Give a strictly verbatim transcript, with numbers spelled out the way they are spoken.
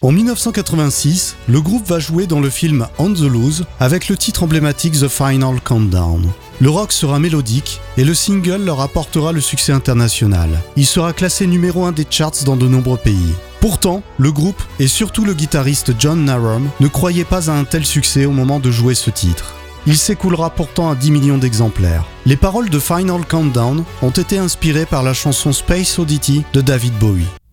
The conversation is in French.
En dix-neuf cent quatre-vingt-six, le groupe va jouer dans le film On the Loose avec le titre emblématique The Final Countdown. Le rock sera mélodique et le single leur apportera le succès international. Il sera classé numéro un des charts dans de nombreux pays. Pourtant, le groupe, et surtout le guitariste John Norum, ne croyaient pas à un tel succès au moment de jouer ce titre. Il s'écoulera pourtant à dix millions d'exemplaires. Les paroles de Final Countdown ont été inspirées par la chanson Space Oddity de David Bowie.